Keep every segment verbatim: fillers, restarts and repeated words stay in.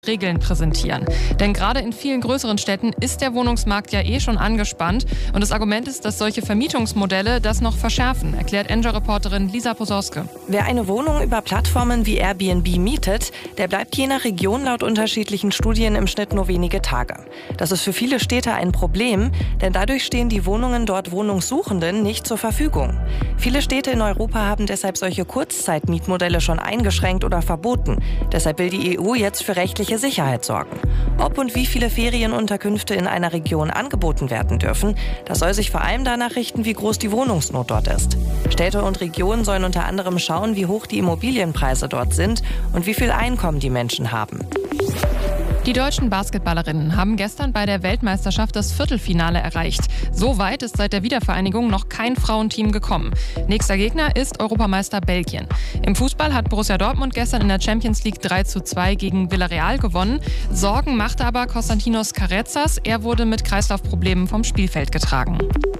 Regeln präsentieren. Denn gerade in vielen größeren Städten ist der Wohnungsmarkt ja eh schon angespannt. Und das Argument ist, dass solche Vermietungsmodelle das noch verschärfen, erklärt Enjoy-Reporterin Lisa Posorske. Wer eine Wohnung über Plattformen wie Airbnb mietet, der bleibt je nach Region laut unterschiedlichen Studien im Schnitt nur wenige Tage. Das ist für viele Städte ein Problem, denn dadurch stehen die Wohnungen dort Wohnungssuchenden nicht zur Verfügung. Viele Städte in Europa haben deshalb solche Kurzzeitmietmodelle schon eingeschränkt oder verboten. Deshalb will die E U jetzt für rechtliche Sicherheit sorgen. Ob und wie viele Ferienunterkünfte in einer Region angeboten werden dürfen, das soll sich vor allem danach richten, wie groß die Wohnungsnot dort ist. Städte und Regionen sollen unter anderem schauen, wie hoch die Immobilienpreise dort sind und wie viel Einkommen die Menschen haben. Die deutschen Basketballerinnen haben gestern bei der Weltmeisterschaft das Viertelfinale erreicht. So weit ist seit der Wiedervereinigung noch kein Frauenteam gekommen. Nächster Gegner ist Europameister Belgien. Im Fußball hat Borussia Dortmund gestern in der Champions League drei zu zwei gegen Villarreal gewonnen. Sorgen machte aber Konstantinos Karezas. Er wurde mit Kreislaufproblemen vom Spielfeld getragen.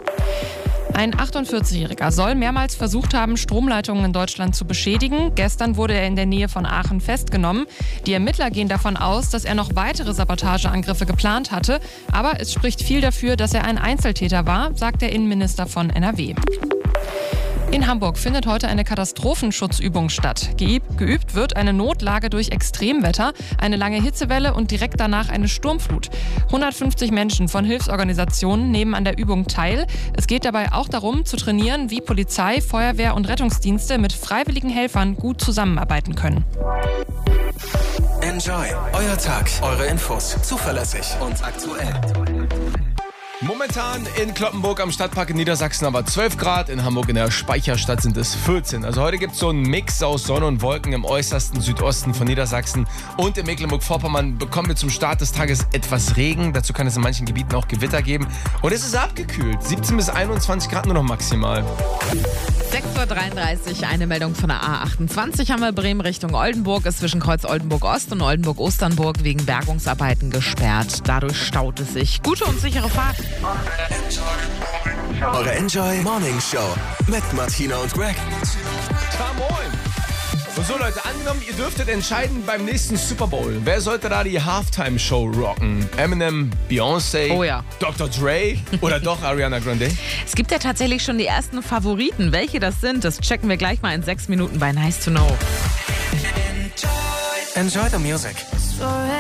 Ein achtundvierzigjähriger soll mehrmals versucht haben, Stromleitungen in Deutschland zu beschädigen. Gestern wurde er in der Nähe von Aachen festgenommen. Die Ermittler gehen davon aus, dass er noch weitere Sabotageangriffe geplant hatte. Aber es spricht viel dafür, dass er ein Einzeltäter war, sagt der Innenminister von N R W. In Hamburg findet heute eine Katastrophenschutzübung statt. Geübt wird eine Notlage durch Extremwetter, eine lange Hitzewelle und direkt danach eine Sturmflut. hundertfünfzig Menschen von Hilfsorganisationen nehmen an der Übung teil. Es geht dabei auch darum, zu trainieren, wie Polizei, Feuerwehr und Rettungsdienste mit freiwilligen Helfern gut zusammenarbeiten können. Enjoy, euer Tag, eure Infos, zuverlässig und aktuell. Momentan in Cloppenburg am Stadtpark in Niedersachsen aber zwölf Grad, in Hamburg in der Speicherstadt sind es vierzehn. Also heute gibt es so einen Mix aus Sonne und Wolken im äußersten Südosten von Niedersachsen. Und in Mecklenburg-Vorpommern bekommen wir zum Start des Tages etwas Regen. Dazu kann es in manchen Gebieten auch Gewitter geben. Und es ist abgekühlt, siebzehn bis einundzwanzig Grad nur noch maximal. sechs Uhr dreiunddreißig, eine Meldung von der A achtundzwanzig haben wir Bremen Richtung Oldenburg. Ist zwischen Kreuz Oldenburg-Ost und Oldenburg-Osternburg wegen Bergungsarbeiten gesperrt. Dadurch staut es sich. Gute und sichere Fahrt. Eure Enjoy Morning Show mit Martina und Greg. Come on. Und so Leute, angenommen, ihr dürftet entscheiden beim nächsten Super Bowl. Wer sollte da die Halftime-Show rocken? Eminem, Beyoncé, oh ja. Doktor Dre oder doch Ariana Grande? Es gibt ja tatsächlich schon die ersten Favoriten. Welche das sind, das checken wir gleich mal in sechs Minuten bei Nice to Know. Enjoy the music.